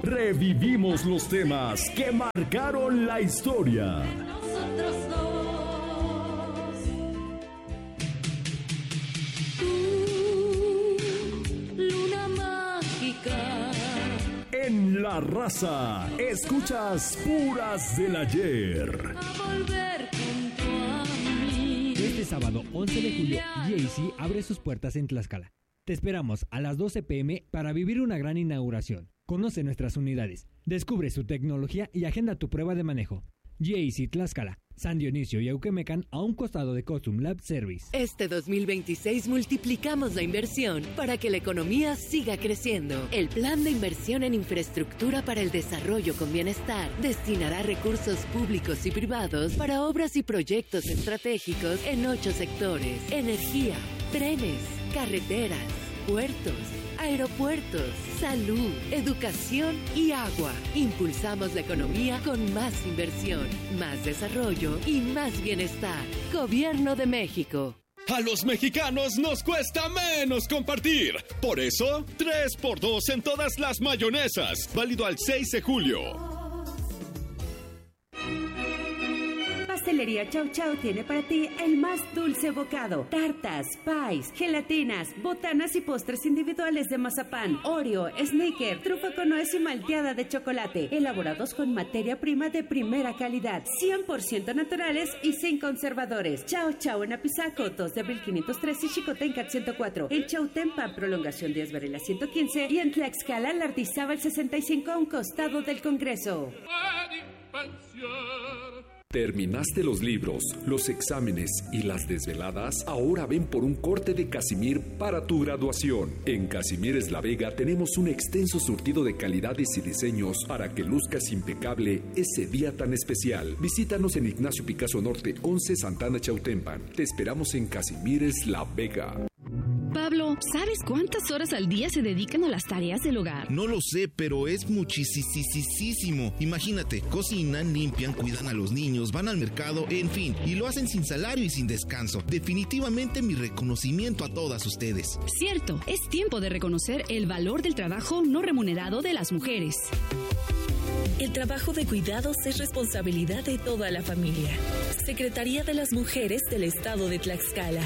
Revivimos los temas que marcaron la historia. Nosotros dos. Tú, luna mágica. En La Raza, escuchas Puras del Ayer. A volver junto a mí. Este sábado 11 de julio, GAC abre sus puertas en Tlaxcala. Te esperamos a las 12 p.m. para vivir una gran inauguración. Conoce nuestras unidades, descubre su tecnología y agenda tu prueba de manejo. GAC Tlaxcala, San Dionisio y Auquemecan a un costado de Custom Lab Service. Este 2026 multiplicamos la inversión para que la economía siga creciendo. El Plan de Inversión en Infraestructura para el Desarrollo con Bienestar destinará recursos públicos y privados para obras y proyectos estratégicos en 8 sectores: energía, trenes, carreteras, puertos, aeropuertos, salud, educación y agua. Impulsamos la economía con más inversión, más desarrollo y más bienestar. Gobierno de México. A los mexicanos nos cuesta menos compartir. Por eso, 3x2 en todas las mayonesas. Válido al 6 de julio. Pastelería Chau Chau tiene para ti el más dulce bocado. Tartas, pies, gelatinas, botanas y postres individuales de mazapán, Oreo, Snicker, trufa con nuez y malteada de chocolate, elaborados con materia prima de primera calidad, 100% naturales y sin conservadores. Chau Chau en Apizaco, 2 de abril 503 y Chicotencat 104. En Chautempa, prolongación de Varela 115 y en Tlaxcala, Lardizábal 65 a un costado del Congreso. ¿Terminaste los libros, los exámenes y las desveladas? Ahora ven por un corte de Casimir para tu graduación. En Casimires La Vega tenemos un extenso surtido de calidades y diseños para que luzcas impecable ese día tan especial. Visítanos en Ignacio Picasso Norte 11 Santana Chautempan. Te esperamos en Casimires La Vega. Pablo, ¿sabes cuántas horas al día se dedican a las tareas del hogar? No lo sé, pero es muchísimo. Imagínate, cocinan, limpian, cuidan a los niños, van al mercado, en fin, y lo hacen sin salario y sin descanso. Definitivamente mi reconocimiento a todas ustedes. Cierto, es tiempo de reconocer el valor del trabajo no remunerado de las mujeres. El trabajo de cuidados es responsabilidad de toda la familia. Secretaría de las Mujeres del Estado de Tlaxcala.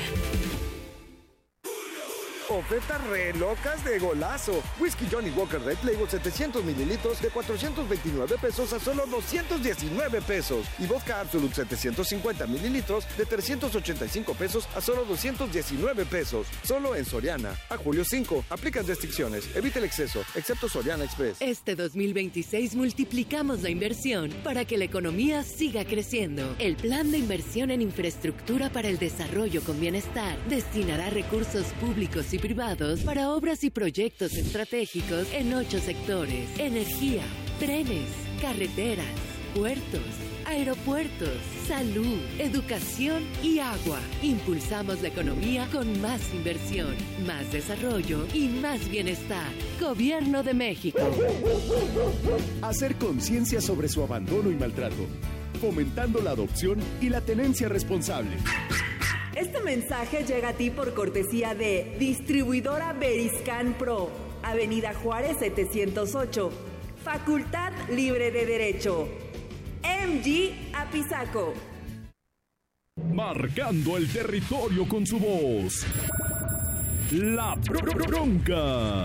Ofertas re locas de Golazo. Whisky Johnny Walker Red Label 700 mililitros de 429 pesos a solo 219 pesos. Y vodka Absolute 750 mililitros de 385 pesos a solo 219 pesos. Solo en Soriana. A julio 5. Aplican restricciones. Evita el exceso, excepto Soriana Express. Este 2026 multiplicamos la inversión para que la economía siga creciendo. El Plan de Inversión en Infraestructura para el Desarrollo con Bienestar destinará recursos públicos y privados para obras y proyectos estratégicos en 8 sectores: energía, trenes, carreteras, puertos, aeropuertos, salud, educación y agua. Impulsamos la economía con más inversión, más desarrollo y más bienestar. Gobierno de México. Hacer conciencia sobre su abandono y maltrato, fomentando la adopción y la tenencia responsable. Este mensaje llega a ti por cortesía de Distribuidora Beriscan Pro, Avenida Juárez 708, Facultad Libre de Derecho, MG Apizaco. Marcando el territorio con su voz. La Bronca.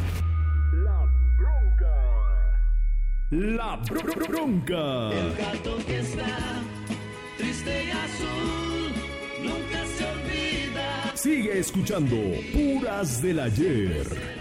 La Bronca. El gato que está triste y azul nunca se olvida. Sigue escuchando Puras del Ayer.